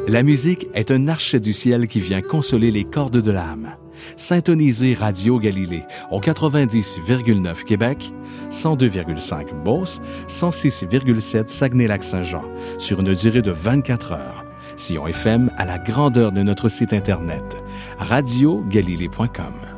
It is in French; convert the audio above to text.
La musique est un archet du ciel qui vient consoler les cordes de l'âme. Syntonisez Radio Galilée au 90,9 Québec, 102,5 Beauce, 106,7 Saguenay-Lac-Saint-Jean sur une durée de 24 heures. Sion FM à la grandeur de notre site Internet, radiogalilée.com.